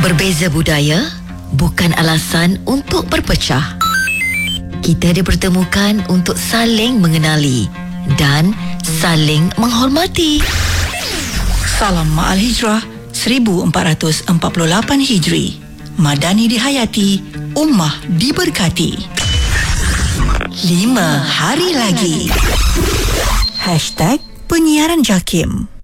Berbeza budaya bukan alasan untuk berpecah. Kita dipertemukan untuk saling mengenali dan saling menghormati. Salam Ma'al Hijrah 1448 Hijri. Madani dihayati, ummah diberkati. 5 hari lagi. #Penyiaran JAKIM.